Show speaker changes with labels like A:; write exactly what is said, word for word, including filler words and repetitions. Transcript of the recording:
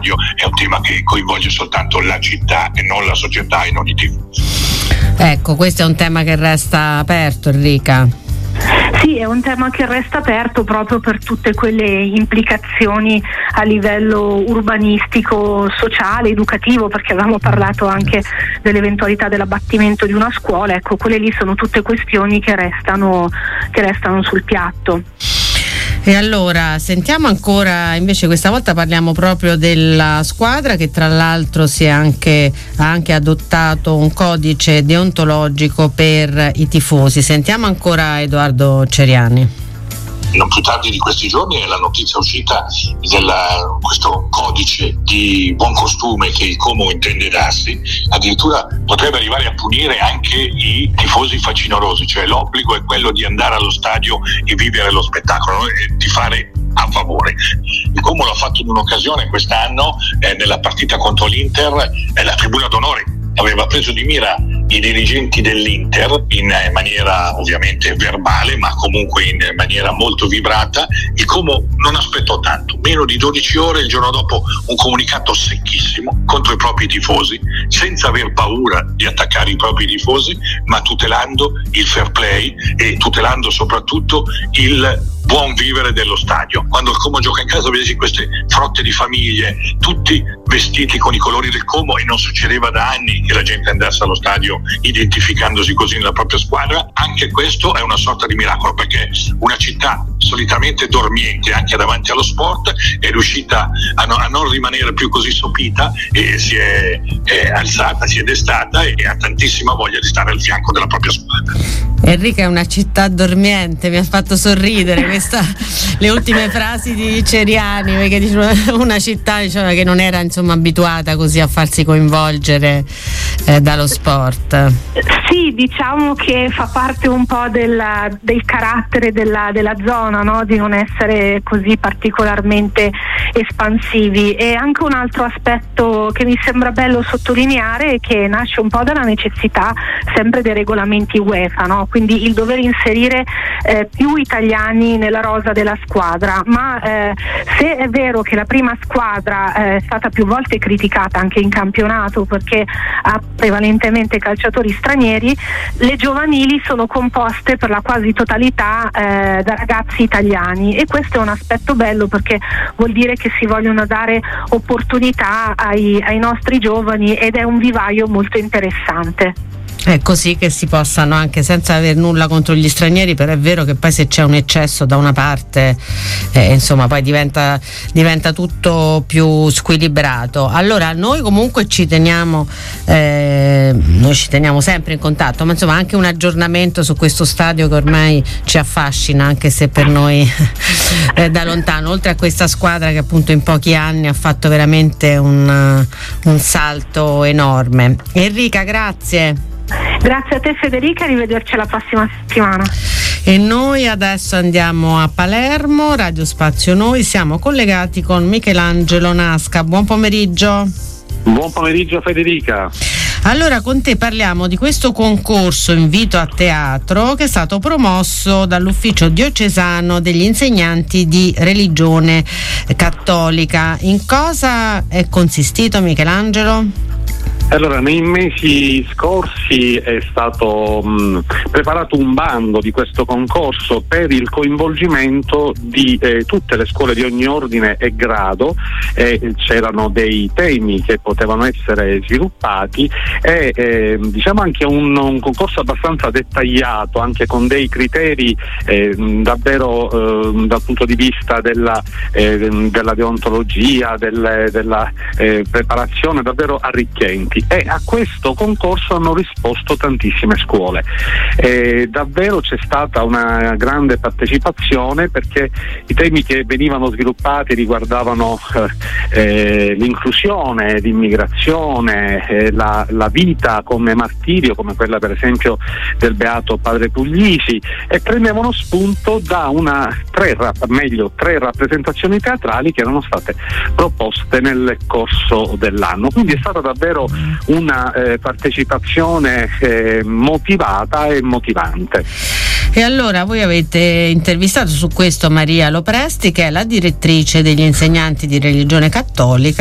A: stadio è un tema che coinvolge soltanto la città e non la società e non i tifosi.
B: Ecco, questo è un tema che resta aperto, Enrica.
C: Sì, è un tema che resta aperto proprio per tutte quelle implicazioni a livello urbanistico, sociale, educativo, perché avevamo parlato anche dell'eventualità dell'abbattimento di una scuola. Ecco, quelle lì sono tutte questioni che restano, che restano sul piatto.
B: E allora sentiamo ancora, invece questa volta parliamo proprio della squadra, che tra l'altro si è anche, ha anche adottato un codice deontologico per i tifosi. Sentiamo ancora Edoardo Ceriani.
A: Non più tardi di questi giorni è la notizia uscita di questo codice di buon costume che il Como intende darsi. Addirittura potrebbe arrivare a punire anche i tifosi facinorosi, cioè l'obbligo è quello di andare allo stadio e vivere lo spettacolo e di fare a favore. Il Como l'ha fatto in un'occasione quest'anno, eh, nella partita contro l'Inter, eh, la tribuna d'onore aveva preso di mira i dirigenti dell'Inter in maniera ovviamente verbale, ma comunque in maniera molto vibrata. Il Como non aspettò tanto, meno di dodici ore, il giorno dopo un comunicato secchissimo contro i propri tifosi, senza aver paura di attaccare i propri tifosi, ma tutelando il fair play e tutelando soprattutto il buon vivere dello stadio. Quando il Como gioca in casa vedi queste frotte di famiglie, tutti vestiti con i colori del Como, e non succedeva da anni che la gente andasse allo stadio identificandosi così nella propria squadra. Anche questo è una sorta di miracolo, perché una città solitamente dormiente anche davanti allo sport è riuscita a, no, a non rimanere più così sopita e si è, è alzata, si è destata e ha tantissima voglia di stare al fianco della propria squadra.
B: Enrica è una città dormiente, mi ha fatto sorridere questa, le ultime frasi di Ceriani, perché diceva una città, diceva, che non era insomma abituata così a farsi coinvolgere eh, dallo sport.
C: Sì, diciamo che fa parte un po' della, del carattere della, della zona, no? Di non essere così particolarmente espansivi. E anche un altro aspetto che mi sembra bello sottolineare è che nasce un po' dalla necessità sempre dei regolamenti UEFA, no? Quindi il dover inserire eh, più italiani nella rosa della squadra. Ma eh, se è vero che la prima squadra eh, è stata più volte criticata anche in campionato perché ha prevalentemente calciatori stranieri, le giovanili sono composte per la quasi totalità eh, da ragazzi italiani, e questo è un aspetto bello perché vuol dire che si vogliono dare opportunità ai, ai nostri giovani, ed è un vivaio molto interessante.
B: È così che si possano, anche senza aver nulla contro gli stranieri, però è vero che poi se c'è un eccesso da una parte eh, insomma poi diventa, diventa tutto più squilibrato. Allora noi comunque ci teniamo eh, noi ci teniamo sempre in contatto, ma insomma anche un aggiornamento su questo stadio che ormai ci affascina, anche se per noi eh, da lontano, oltre a questa squadra che appunto in pochi anni ha fatto veramente un, un salto enorme. Enrica, grazie.
C: Grazie a te Federica, arrivederci la prossima settimana.
B: E noi adesso andiamo a Palermo, Radio Spazio Noi, siamo collegati con Michelangelo Nasca. Buon pomeriggio.
D: Buon pomeriggio Federica.
B: Allora con te parliamo di questo concorso Invito a Teatro che è stato promosso dall'Ufficio Diocesano degli Insegnanti di Religione Cattolica. In cosa è consistito, Michelangelo?
D: Allora, nei mesi scorsi è stato mh, preparato un bando di questo concorso per il coinvolgimento di eh, tutte le scuole di ogni ordine e grado. Eh, c'erano dei temi che potevano essere sviluppati e eh, diciamo anche un, un concorso abbastanza dettagliato, anche con dei criteri eh, davvero eh, dal punto di vista della, eh, della deontologia, del, della eh, preparazione, davvero arricchenti. E a questo concorso hanno risposto tantissime scuole. Eh, davvero c'è stata una grande partecipazione, perché i temi che venivano sviluppati riguardavano eh, l'inclusione, l'immigrazione, eh, la, la vita come martirio, come quella per esempio del beato padre Puglisi, e prendevano spunto da una tre, meglio tre rappresentazioni teatrali che erano state proposte nel corso dell'anno. Quindi è stata davvero una eh, partecipazione eh, motivata e motivante.
B: E allora voi avete intervistato su questo Maria Lopresti, che è la direttrice degli insegnanti di religione cattolica